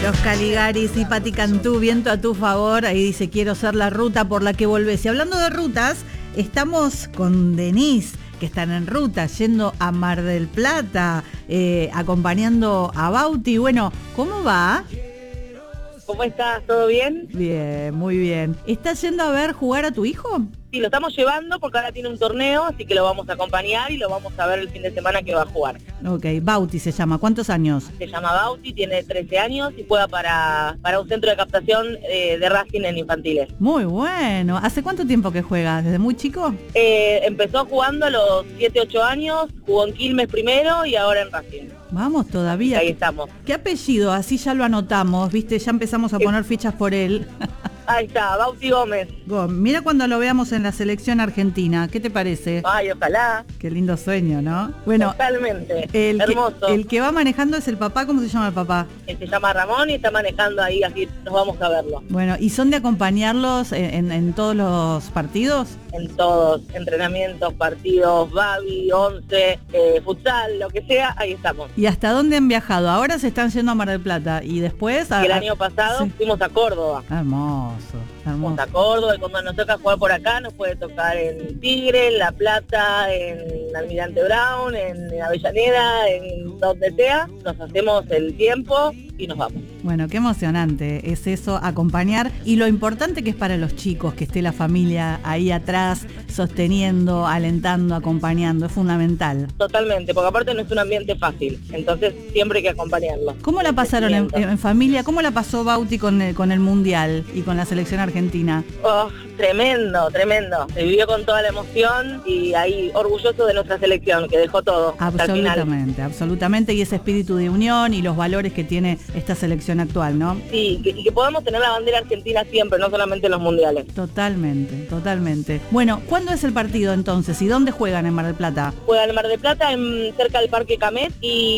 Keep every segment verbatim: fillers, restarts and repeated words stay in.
Los Caligaris y Pati Cantú, viento a tu favor. Ahí dice, quiero ser la ruta por la que volvés. Y hablando de rutas, estamos con Denise, que están en ruta, yendo a Mar del Plata, eh, acompañando a Bauti. Bueno, ¿cómo va? ¿Cómo estás? ¿Todo bien? Bien, muy bien. ¿Estás yendo a ver jugar a tu hijo? Sí, lo estamos llevando porque ahora tiene un torneo, así que lo vamos a acompañar y lo vamos a ver el fin de semana que va a jugar. Ok, Bauti se llama. ¿Cuántos años? Se llama Bauti, tiene trece años y juega para, para un centro de captación eh, de Racing en infantiles. Muy bueno. ¿Hace cuánto tiempo que juegas? ¿Desde muy chico? Eh, empezó jugando a los siete, ocho años, jugó en Quilmes primero y ahora en Racing. Vamos todavía. Ahí estamos. ¿Qué apellido? Así ya lo anotamos, ¿viste? Ya empezamos a poner fichas por él. Ahí está, Bauti Gómez. Gómez. Mira cuando lo veamos en la selección argentina. ¿Qué te parece? Ay, ojalá. Qué lindo sueño, ¿no? Bueno, totalmente. El hermoso. Que, el que va manejando es el papá. ¿Cómo se llama el papá? Él se llama Ramón y está manejando ahí, así nos vamos a verlo. Bueno, ¿y son de acompañarlos en, en, en todos los partidos? En todos, entrenamientos, partidos, babi, once, eh, futsal, lo que sea, ahí estamos. ¿Y hasta dónde han viajado? Ahora se están yendo a Mar del Plata y después... A, el año pasado sí. fuimos a Córdoba. Hermoso, hermoso. Fuimos a Córdoba y cuando nos toca jugar por acá nos puede tocar en Tigre, en La Plata, en Almirante Brown, en Avellaneda, en donde sea, nos hacemos el tiempo y nos vamos. Bueno, qué emocionante es eso, acompañar, y lo importante que es para los chicos, que esté la familia ahí atrás, sosteniendo, alentando, acompañando, es fundamental. Totalmente, porque aparte no es un ambiente fácil, entonces siempre hay que acompañarlo. ¿Cómo la pasaron en, en familia? ¿Cómo la pasó Bauti con el, con el Mundial y con la selección argentina? Oh, tremendo, tremendo. Se vivió con toda la emoción y ahí orgulloso de nuestra selección, que dejó todo. Absolutamente, absolutamente, y ese espíritu de unión y los valores que tiene esta selección actual, ¿no? Sí, que, y que podamos tener la bandera argentina siempre, no solamente en los mundiales. Totalmente, totalmente. Bueno, ¿cuándo es el partido entonces y dónde juegan en Mar del Plata? Juegan en Mar del Plata, en, cerca del Parque Camet,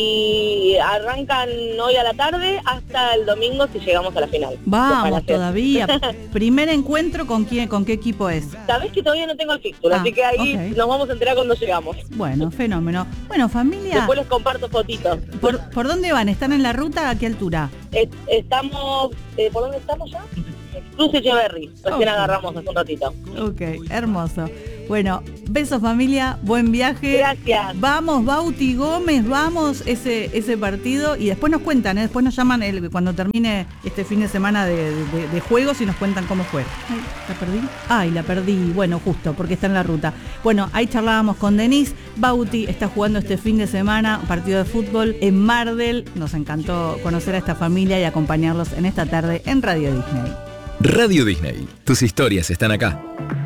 y arrancan hoy a la tarde hasta el domingo si llegamos a la final. Vamos todavía. Primer encuentro, ¿con quién, con qué equipo es? Sabés que todavía no tengo el fixture, ah, así que ahí okay. Nos vamos a enterar cuando llegamos. Bueno, fenómeno. Bueno, familia... Después les comparto fotitos. ¿Por, ¿por dónde van? ¿Están en la ruta? ¿A qué altura? Eh, estamos... Eh, ¿Por dónde estamos ya? Cruz Echeverry. Recién okay. Agarramos hace un ratito. Ok, hermoso. Bueno, besos familia, buen viaje. Gracias. Vamos, Bauti Gómez, vamos ese ese partido y después nos cuentan, ¿eh? Después nos llaman el, cuando termine este fin de semana de, de, de juegos y nos cuentan cómo fue. Ay, ¿la perdí? Ay, la perdí, bueno, justo, porque está en la ruta. Bueno, ahí charlábamos con Denise. Bauti está jugando este fin de semana un partido de fútbol en Mardel. Nos encantó conocer a esta familia y acompañarlos en esta tarde en Radio Disney. Radio Disney, tus historias están acá.